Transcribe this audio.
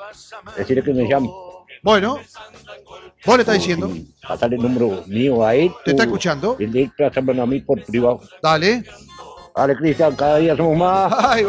Decirle que me llame. Bueno, vos le estás diciendo. Pasar el número mío a él. Te está escuchando. Y de él, pásamelo a mí por privado. Dale. Dale, Cristian, cada día somos más. Ay,